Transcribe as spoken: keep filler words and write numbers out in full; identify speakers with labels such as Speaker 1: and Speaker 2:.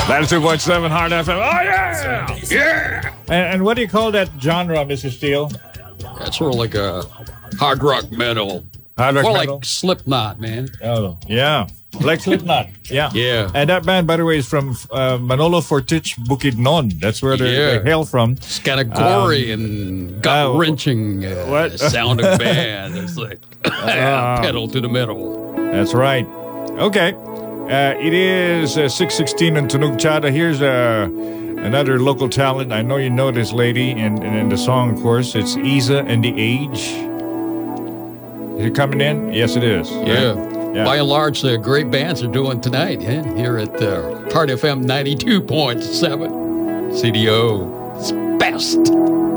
Speaker 1: ninety-two point seven Hard F M. Oh, yeah! Yeah! And, and what do you call that genre, Mister Steele?
Speaker 2: That's sort of like a hard rock metal.
Speaker 1: Hard rock
Speaker 2: More
Speaker 1: metal?
Speaker 2: like Slipknot, man.
Speaker 1: Oh, yeah. Like Slipknot. Yeah.
Speaker 2: Yeah.
Speaker 1: And that band, by the way, is from uh, Manolo Fortich, Bukidnon. That's where they,
Speaker 2: Yeah.
Speaker 1: they hail from.
Speaker 2: It's kind of gory um, and gut-wrenching uh,
Speaker 1: what?
Speaker 2: sound of band. It's like
Speaker 1: Uh,
Speaker 2: pedal to the metal.
Speaker 1: That's right. Okay. Uh, it is uh, six sixteen in Tunog Chada. Here's uh, another local talent. I know you know this lady. And, and in the song, of course, it's Isa and the Age. Is it coming in? Yes, it is.
Speaker 2: Yeah.
Speaker 1: Right? Yeah.
Speaker 2: By and large, the great bands are doing tonight yeah, here at uh, Hard F M ninety-two point seven. C D O. It's best.